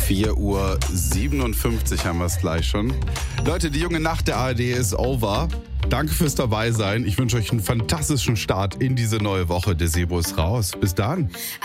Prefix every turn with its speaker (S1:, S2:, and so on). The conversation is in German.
S1: 4:57 Uhr haben wir es gleich schon. Leute, die junge Nacht der ARD ist over. Danke fürs Dabeisein. Ich wünsche euch einen fantastischen Start in diese neue Woche. Der Sebo ist raus. Bis dann.